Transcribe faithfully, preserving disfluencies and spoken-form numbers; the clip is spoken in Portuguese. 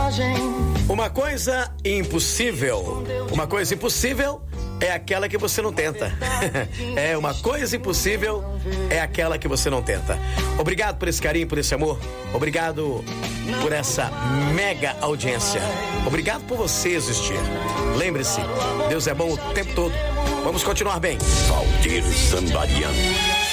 Uma coisa impossível. Uma coisa impossível é aquela que você não tenta. É, uma coisa impossível é aquela que você não tenta. Obrigado por esse carinho, por esse amor. Obrigado por essa mega audiência. Obrigado por você existir. Lembre-se, Deus é bom o tempo todo. Vamos continuar bem. Valdir Sambariano.